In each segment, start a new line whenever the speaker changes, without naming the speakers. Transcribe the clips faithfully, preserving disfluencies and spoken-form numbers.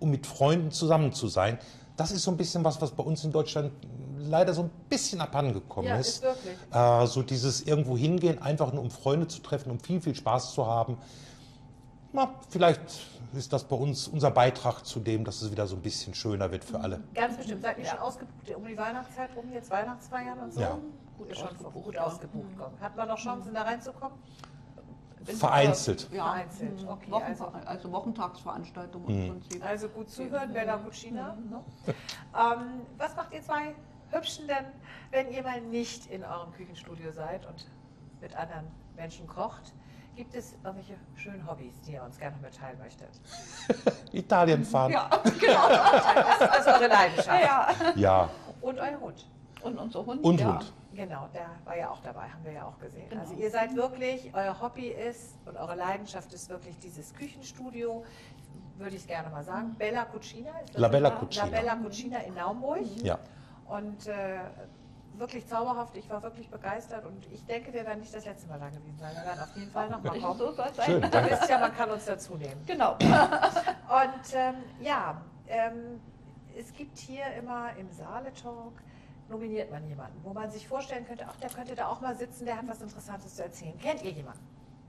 um mit Freunden zusammen zu sein. Das ist so ein bisschen was, was bei uns in Deutschland leider so ein bisschen abhandengekommen
ja,
ist.
ist wirklich.
Äh, so dieses irgendwo hingehen, einfach nur um Freunde zu treffen, um viel, viel Spaß zu haben. Na, vielleicht ist das bei uns unser Beitrag zu dem, dass es wieder so ein bisschen schöner wird für alle.
Ganz bestimmt. Seid ihr schon ausgebucht um die Weihnachtszeit rum, jetzt Weihnachtsfeiern und so?
Ja.
Gut, ist schon gut ausgebucht. Hat man noch Chancen, da reinzukommen?
Vereinzelt.
Ja,
Vereinzelt, okay.
Wochen,
Also,
also Wochentagsveranstaltungen im Prinzip.
also gut zuhören, Bella Cucina. Ne? Ähm, was macht ihr zwei Hübschen denn, wenn ihr mal nicht in eurem Küchenstudio seid und mit anderen Menschen kocht? Gibt es irgendwelche schönen Hobbys, die ihr uns gerne mitteilen möchtet?
Italien fahren.
Ja,
Genau, das ist also eure Leidenschaft.
ja.
Ja.
Und euer Hund.
Und unser Hund.
Und
ja.
Hund.
Genau, der war ja auch dabei, haben wir ja auch gesehen.
Genau.
Also ihr seid wirklich, euer Hobby ist und eure Leidenschaft ist wirklich dieses Küchenstudio, würde ich es gerne mal sagen. Bella Cucina ist das
La Bella
wahr?
Cucina.
La Bella Cucina in Naumburg.
Ja.
Und äh, wirklich zauberhaft, ich war wirklich begeistert und ich denke, wir werden nicht das letzte Mal da gewesen sein. Wir werden auf jeden Fall nochmal kommen.
So soll es sein.
Schön,
Ihr
danke.
wisst ja, man kann uns dazu nehmen.
Genau.
Und ähm, ja, ähm, es gibt hier immer im Saale-Talk, nominiert man jemanden, wo man sich vorstellen könnte, ach, der könnte da auch mal sitzen, der hat was Interessantes zu erzählen. Kennt ihr jemanden?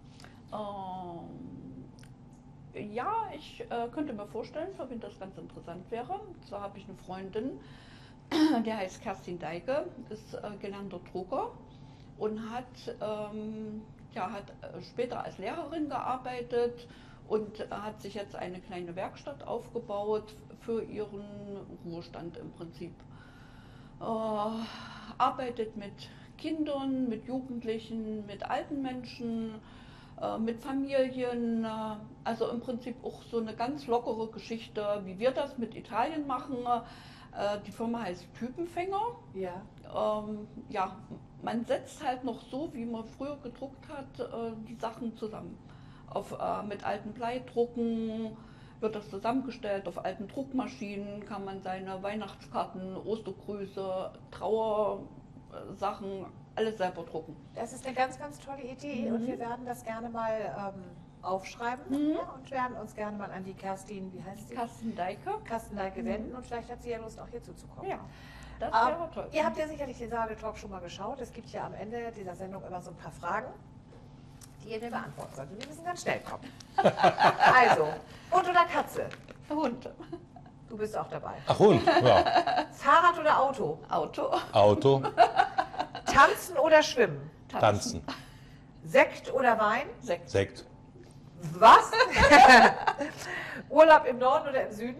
Ähm, ja, ich äh, könnte mir vorstellen, für wen das ganz interessant wäre. Und zwar habe ich eine Freundin, der heißt Kerstin Deike, ist äh, gelernter Drucker und hat, ähm, ja, hat äh, später als Lehrerin gearbeitet und äh, hat sich jetzt eine kleine Werkstatt aufgebaut für ihren Ruhestand im Prinzip. Äh, arbeitet mit Kindern, mit Jugendlichen, mit alten Menschen, äh, mit Familien, äh, also im Prinzip auch so eine ganz lockere Geschichte, wie wir das mit Italien machen. Äh, die Firma heißt Typenfänger.
Ja.
Ähm, ja, man setzt halt noch so, wie man früher gedruckt hat, äh, die Sachen zusammen. Auf, äh, mit alten Bleidrucken wird das zusammengestellt, auf alten Druckmaschinen kann man seine Weihnachtskarten, Ostergrüße, Trauersachen, alles selber drucken.
Das ist eine ganz, ganz tolle Idee
Mhm.
und wir werden das gerne mal ähm, aufschreiben
Mhm.
ja, und werden uns gerne mal an die Kerstin, wie heißt sie?
Carsten Deike.
Carsten Deike wenden und vielleicht hat sie ja Lust, auch hier zuzukommen.
Ja, das
Ähm,
wäre toll.
ihr habt ja sicherlich den Saale-Talk schon mal geschaut. Es gibt ja am Ende dieser Sendung immer so ein paar Fragen, die ihr mir beantworten sollt. Und die müssen ganz schnell kommen. Also, Hund oder Katze?
Hund.
Du bist auch dabei.
Ach Hund, ja.
Fahrrad oder Auto?
Auto.
Auto,
Tanzen oder Schwimmen?
tanzen,
Sekt oder Wein?
Sekt.
Sekt,
Was? Urlaub im Norden oder im Süden?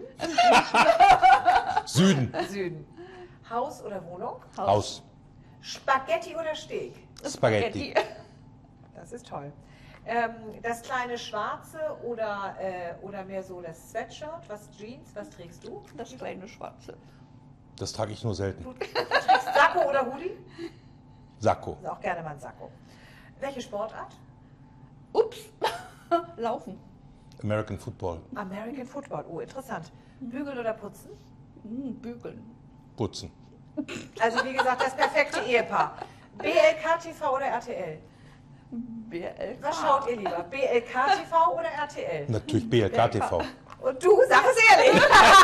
Süden,
Süden. Haus oder Wohnung?
Haus,
Spaghetti oder Steak?
Spaghetti,
Das ist toll. Ähm, das kleine Schwarze oder, äh, oder mehr so das Sweatshirt? Was Jeans? Was trägst du?
Das kleine Schwarze.
das trage ich nur selten.
Du trägst Sakko oder Hoodie?
Sakko,
Also auch gerne mal ein Sakko. Welche Sportart?
Ups. Laufen.
American Football,
American Football. Oh, interessant. Bügeln oder putzen?
Hm, bügeln.
putzen,
Also wie gesagt, das perfekte Ehepaar. B L K T V oder R T L?
B L K.
Was schaut ihr lieber? B L K T V oder R T L?
natürlich B L K T V.
Und du, sag es ehrlich.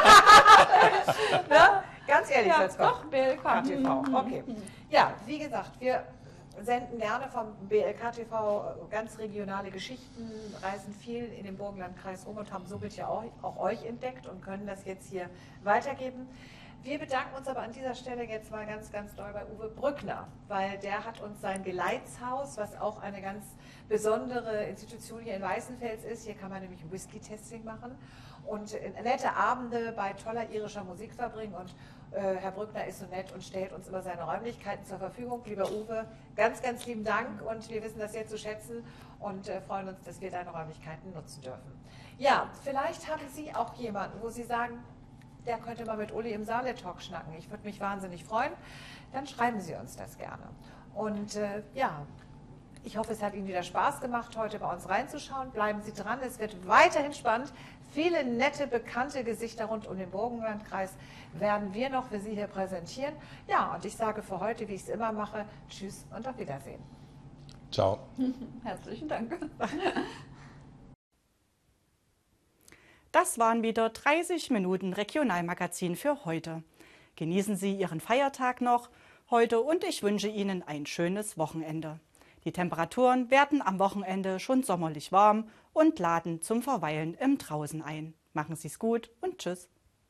Ne? Ganz ehrlich,
Ja,
jetzt kommt.
doch, B L K.
K T V. Okay. Ja, wie gesagt, wir senden gerne vom B L K T V ganz regionale Geschichten, reisen viel in den Burgenlandkreis rum und haben somit ja auch, auch euch entdeckt und können das jetzt hier weitergeben. Wir bedanken uns aber an dieser Stelle jetzt mal ganz, ganz doll bei Uwe Brückner, weil der hat uns sein Geleitshaus, was auch eine ganz besondere Institution hier in Weißenfels ist. Hier kann man nämlich ein Whisky-Testing machen und nette Abende bei toller irischer Musik verbringen. Und äh, Herr Brückner ist so nett und stellt uns immer seine Räumlichkeiten zur Verfügung. Lieber Uwe, ganz, ganz lieben Dank und wir wissen das sehr zu schätzen und äh, freuen uns, dass wir deine Räumlichkeiten nutzen dürfen. Ja, vielleicht haben Sie auch jemanden, wo Sie sagen, der könnte mal mit Uli im Saale-Talk schnacken. Ich würde mich wahnsinnig freuen. Dann schreiben Sie uns das gerne. Und äh, ja, ich hoffe, es hat Ihnen wieder Spaß gemacht, heute bei uns reinzuschauen. Bleiben Sie dran, es wird weiterhin spannend. Viele nette, bekannte Gesichter rund um den Burgenlandkreis werden wir noch für Sie hier präsentieren. Ja, und ich sage für heute, wie ich es immer mache, tschüss und auf Wiedersehen.
Ciao.
Herzlichen Dank.
Das waren wieder dreißig Minuten Regionalmagazin für heute. Genießen Sie Ihren Feiertag noch heute und ich wünsche Ihnen ein schönes Wochenende. Die Temperaturen werden am Wochenende schon sommerlich warm und laden zum Verweilen im Draußen ein. Machen Sie es gut und tschüss.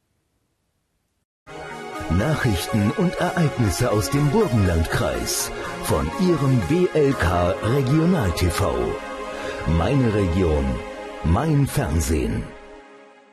Nachrichten und Ereignisse aus dem Burgenlandkreis von Ihrem B L K Regional T V. Meine Region, mein Fernsehen.